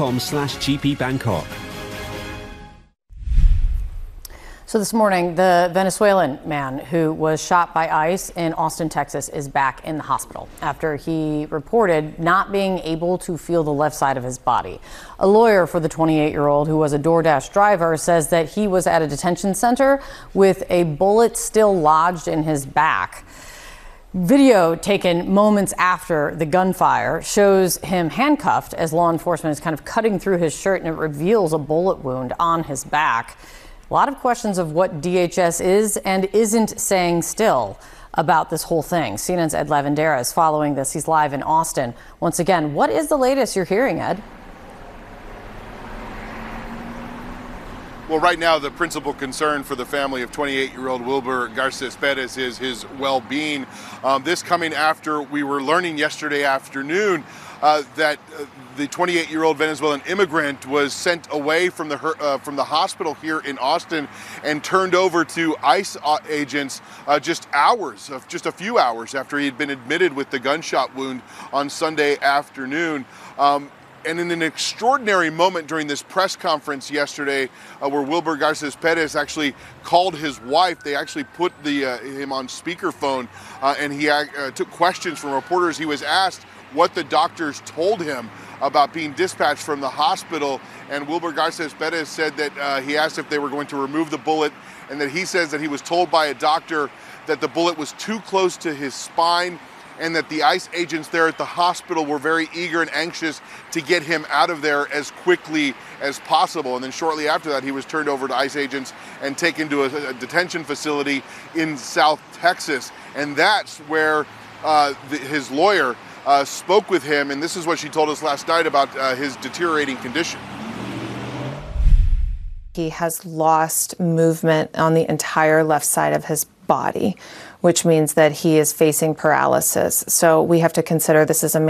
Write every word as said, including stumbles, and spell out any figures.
com slash gpbangkok. So this morning, the Venezuelan man who was shot by ICE in Austin, Texas, is back in the hospital after he reported not being able to feel the left side of his body. A lawyer for the twenty-eight-year-old who was a DoorDash driver says that he was at a detention center with a bullet still lodged in his back. Video taken moments after the gunfire shows him handcuffed as law enforcement is kind of cutting through his shirt, and it reveals a bullet wound on his back. A lot of questions of what D H S is and isn't saying still about this whole thing. C N N's Ed Lavandera is following this. He's live in Austin. Once again, what is the latest you're hearing, Ed? Well, right now, the principal concern for the family of twenty-eight-year-old Wilber Garces Perez is his well-being. Um, this coming after we were learning yesterday afternoon uh, that uh, the twenty-eight-year-old Venezuelan immigrant was sent away from the uh, from the hospital here in Austin and turned over to ICE agents uh, just hours, of just a few hours after he had been admitted with the gunshot wound on Sunday afternoon. Um, And in an extraordinary moment during this press conference yesterday, uh, where Wilber Garces Perez actually called his wife, they actually put the uh, him on speakerphone, uh, and he uh, took questions from reporters. He was asked what the doctors told him about being dispatched from the hospital, and Wilber Garces Perez said that uh, he asked if they were going to remove the bullet, and that he says that he was told by a doctor that the bullet was too close to his spine, and that the ICE agents there at the hospital were very eager and anxious to get him out of there as quickly as possible. And then shortly after that, he was turned over to ICE agents and taken to a, a detention facility in South Texas. And that's where uh, the, his lawyer uh, spoke with him, and this is what she told us last night about uh, his deteriorating condition. He has lost movement on the entire left side of his body, which means that he is facing paralysis. So we have to consider this is a